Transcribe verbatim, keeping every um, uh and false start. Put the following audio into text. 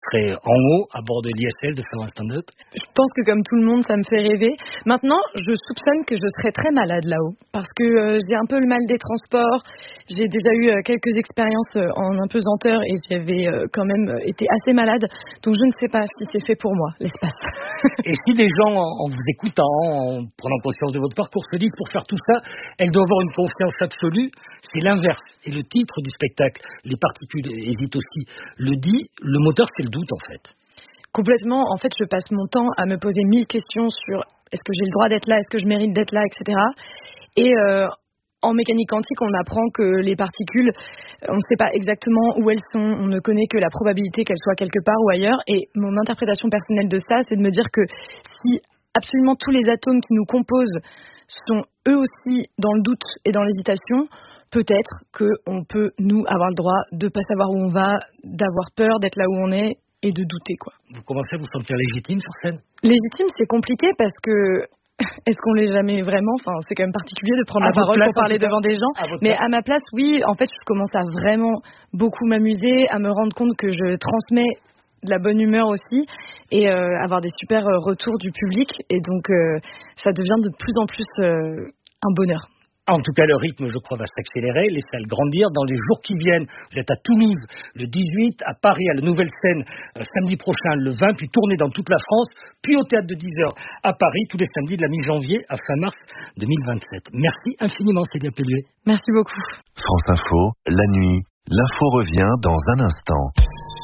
serait en haut, à bord de l'I S L, de faire un stand-up? Je pense que comme tout le monde, ça me fait rêver. Maintenant, je soupçonne que je serais très malade là-haut. Parce que euh, j'ai un peu le mal des transports. J'ai déjà eu euh, quelques expériences euh, en impesanteur et j'avais euh, quand même euh, été assez malade. Donc je ne sais pas si c'est fait pour moi, l'espace. Et si les gens, en, en vous écoutant, en prenant conscience de votre parcours, se disent pour faire tout ça, elles doivent avoir une confiance absolue, c'est l'inverse. Et le titre du spectacle, Les particules hésitent aussi, le dit, le moteur c'est le doute en fait. Complètement. En fait, je passe mon temps à me poser mille questions sur est-ce que j'ai le droit d'être là, est-ce que je mérite d'être là, et cetera. Et euh, en mécanique quantique, on apprend que les particules, on ne sait pas exactement où elles sont, on ne connaît que la probabilité qu'elles soient quelque part ou ailleurs. Et mon interprétation personnelle de ça, c'est de me dire que si absolument tous les atomes qui nous composent sont eux aussi dans le doute et dans l'hésitation, peut-être qu'on peut, nous, avoir le droit de ne pas savoir où on va, d'avoir peur d'être là où on est et de douter, quoi. Vous commencez à vous sentir légitime sur scène? Légitime, c'est compliqué parce que est-ce qu'on l'est jamais vraiment? Enfin, c'est quand même particulier de prendre à la parole place, pour parler devant des gens. À Mais place. à ma place, oui, en fait, je commence à vraiment beaucoup m'amuser, à me rendre compte que je transmets de la bonne humeur aussi et euh, avoir des super euh, retours du public. Et donc, euh, ça devient de plus en plus euh, un bonheur. En tout cas, le rythme, je crois, va s'accélérer, les salles grandir. Dans les jours qui viennent, vous êtes à Toulouse le dix-huit, à Paris, à la Nouvelle Scène, euh, samedi prochain, le vingt, puis tournée dans toute la France, puis au Théâtre de dix heures à Paris, tous les samedis de la mi-janvier à fin mars deux mille vingt-sept. Merci infiniment, Célia Pelluet. Merci beaucoup. France Info, la nuit, l'info revient dans un instant.